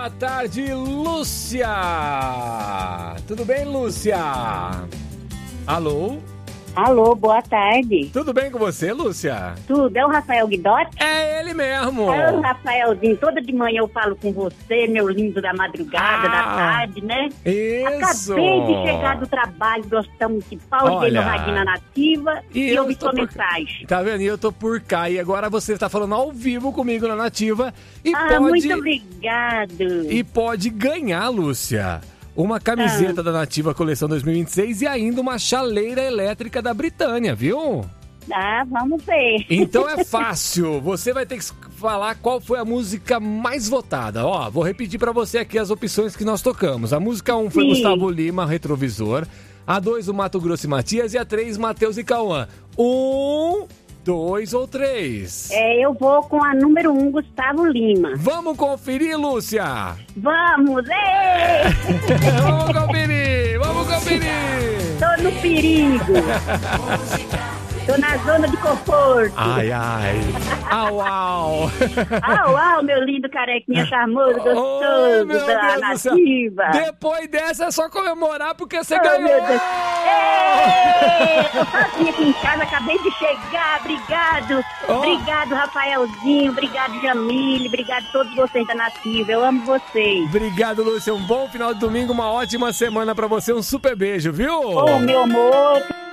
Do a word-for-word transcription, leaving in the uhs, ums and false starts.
Boa tarde, Lúcia. Tudo bem, Lúcia? Alô? Alô, boa tarde. Tudo bem com você, Lúcia? Tudo, é o Rafael Guidotti? É ele mesmo. É o Rafaelzinho, toda de manhã eu falo com você, meu lindo da madrugada, Ah, da tarde, né? Isso. Acabei de chegar do trabalho do Hospital Municipal, liguei Olha, no Radinho Nativa e e, eu ouvi tô sua por- mensagem. Tá vendo? E eu tô por cá. E agora você está falando ao vivo comigo na Nativa. E Ah, pode... muito obrigado. E pode ganhar, Lúcia, uma camiseta Ah. da Nativa Coleção dois mil e vinte e seis e ainda uma chaleira elétrica da Britânia, viu? Ah, vamos ver. Então é fácil. Você vai ter que falar qual foi a música mais votada. Ó, vou repetir pra você aqui as opções que nós tocamos. A música um foi Sim. Gustavo Lima, Retrovisor. A dois, o Mato Grosso e Matias. E a três, Matheus e Cauã. Um, dois ou três? É, eu vou com a número um, Gustavo Lima. Vamos conferir, Lúcia? Vamos, ei! Vamos conferir, vamos conferir. Tô no perigo. Tô na zona de conforto. Ai, ai. Au, au. Au, au, meu lindo carequinha charmoso, gostoso Oh, meu da Deus do céu. Nativa. Depois dessa é só comemorar porque você Oh, ganhou. meu Deus. Ei, tô sozinha aqui em casa, acabei de chegar. Obrigado. Oh. Obrigado, Rafaelzinho. Obrigado, Jamile. Obrigado a todos vocês da Nativa. Eu amo vocês. Obrigado, Lúcia. Um bom final de domingo, uma ótima semana pra você. Um super beijo, viu? Ô, meu amor.